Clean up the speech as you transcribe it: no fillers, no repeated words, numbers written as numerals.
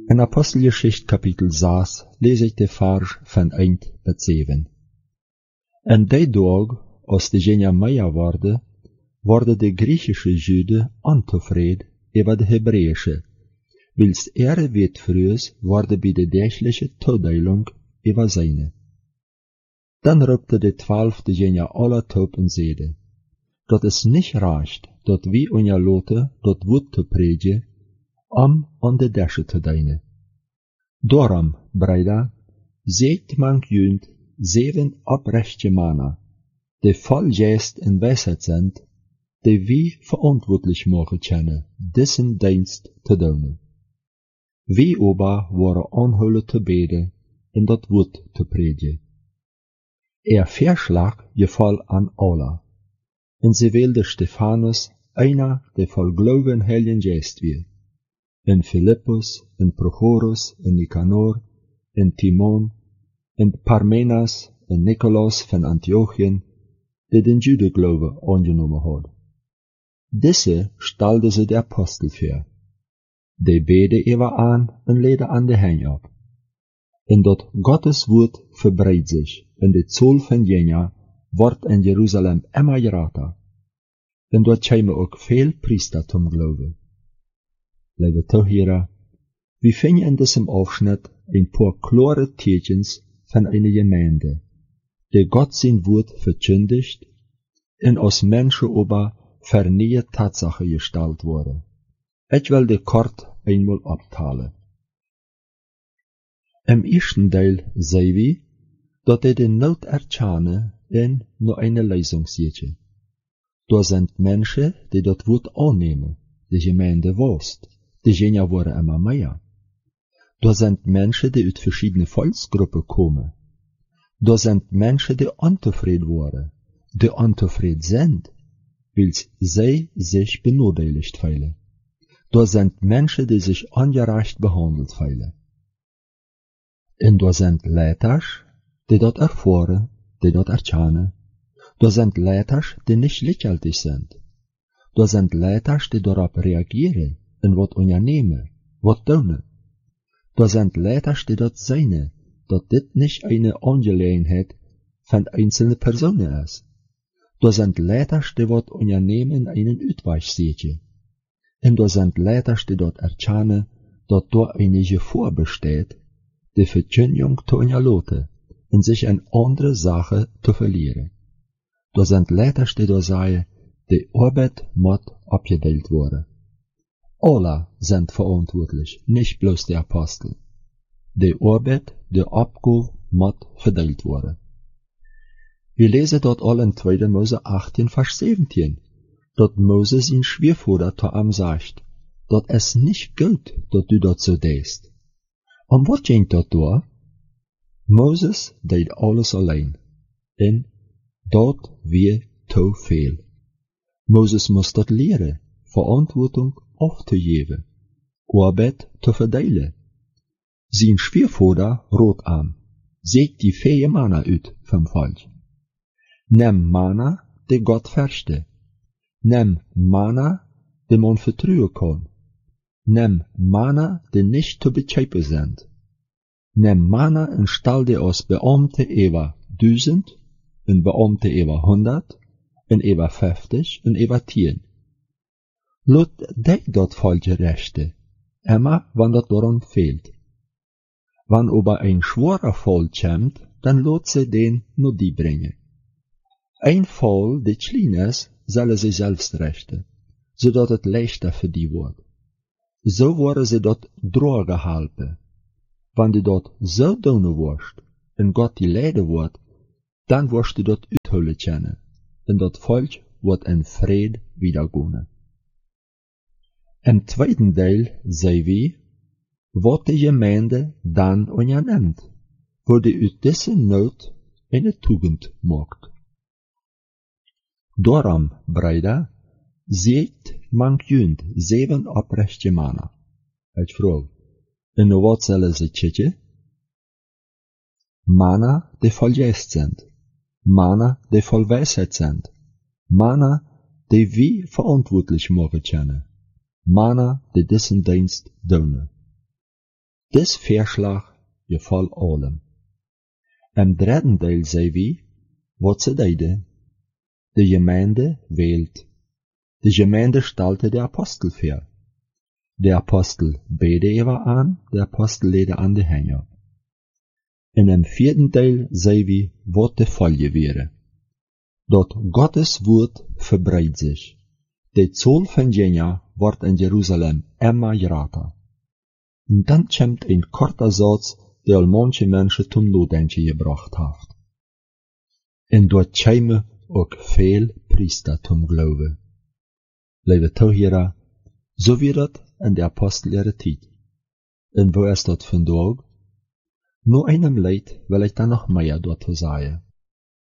In Apostelgeschichte kapitel 6 lees ik de vers van 1 tot 7. En die dag, als de genia meer worden de Griechische Juden ontevreden over de Hebreeuwse, wils weet vrees worden bij de dergelijke toedeling over zijne. Dan roepte de 12 de genia alle top en zeide, dat is niet recht, dat wie ons loten dat woord te predigen, om aan de desche te dienen. Daarom, breida, ziet mank junt 7 oprechte mannen, die vol geest en wijsheid zijn, die wie verantwoordelijk mogen kennen, dessen dienst te doen. Wie oba waren aanhouden te bidden en dat woord te predigen. Verslag geval aan alle. En ze wilde Stefanus, einer die vol geloof en Heilige Geest weer, en Philippus, en Prochorus, en Nicanor, en Timon, en Parmenas, en Nicolaas van Antiochië, die den Judengeloof aangenomen had. Deze stelden ze de apostel voor. Die beden even aan en leiden aan de hand op. En dat Gottes woord verbreidt zich, en de zaal van genia wordt in Jeruzalem immer groter. En dat komen ook veel priesters tot geloven. Lieve toeheren, we vinden in diesem afschnitt een paar klare tekens van een gemeente, die God zijn woord verkündigt en als mensen ober voor nieuwe Tatsache gesteld worden. Ik wil de kort eenmaal optalen. Im eersten deel zei we dat hij de nood erkennen en naar een lezing ziet. Daar zijn mensen die dat woord aannemen, de gemeente woest, de genia worden immer meer. Daar zijn mensen die uit verschillende volksgroepen komen. Daar zijn mensen die ontevreden worden, die ontevreden zijn, wils zij zich benodigd voelen. Daar zijn mensen die zich ongerecht behandeld voelen. En daar zijn leiders die dat ervaren, die dat erkennen. Daar zijn leiders die niet likgültig zijn. Daar zijn leiders die daarop reageren en wat ondernemen, wat doen. Daar zijn leiders die dat zijn, dat dit niet een aangelegenheid van einzelne personen is. Daar zijn leiders die wat ondernemen in een uitweichsteetje. En daar zijn leiders die dat erkennen, dat daar een gevaar bestaat, de verkündigung te onderlaten en zich in andere zaken te verlieren. Daar zijn leiders die daar zeggen, de arbeid moet opgedeeld worden. Alle zijn verantwoordelijk, niet bloos de apostel. De arbeid, de opgave moet verdeeld worden. We lezen dat al in 2 Mose 18 vers 17, dat Moses zijn schwiegervader te hem zegt, dat is niet goed dat u dat zo deed. En wat ging dat door? Moses deed alles alleen, en dat weer te veel. Moses moest dat leren, verantwoording af te geven, arbeid te verdelen. Zijn schwiegervader rood aan, zet die 4 mannen uit van volk. Neem mannen die God verste. Neem mannen die man vertrouwen kan. Neem mannen die niet te begrijpen zijn. Neem mannen en stel die als beambte over 1000, een beambte over 100, en over 50, en over 10. Laat die dat volk rechten, immer wanneer dat daarom veelt. Wanneer over een zware volk komt, dan laat ze den naar die brengen. Een volk die klein is, zullen ze zelfs rechten, zodat het leichter voor die wordt. Zo worden ze dat doorgeholpen. Wanneer dat zo doen wordt, en God die leider wordt, dan wordt je dat uithullen kennen, en dat volk wordt in vrede wedergonnen. Im tweeden deel zei we, wat de gemeente dan onderneemt, voor die uit deze nood een tugend maakt. Daarom, breida, ziet mank junt 7 oprechte mannen. Ik vraag, en wat zullen ze checken? Mannen die vol geest zijn, mannen die vol wijsheid zijn, mannen die wie verantwoordelijk mogen kennen, mannen die dessen dienst doen. Dis Verslag gefällt allem. Im dritten Teil sehen wir, was sie deiden. Die Gemeinde wählt. Die Gemeinde stellte der Apostel vor. Der Apostel bete Eva an, der Apostel lede an die Hänger. In dem vierten Teil sehen wir, was die Folge wäre. Dort Gottes Wort verbreitet sich. Die Zahl von Jünger wird in Jerusalem immer größer. Und dann kommt ein kurzer Satz, der all manche Menschen zum Nachdenken gebracht hat. Und dort kommen auch viel Priester zum Glauben. Liebe Zuhörer, so wird das in der Apostel ihrer Zeit. Und wo ist das von Tag? Nur einem Leid will ich da noch mehr dazu sagen.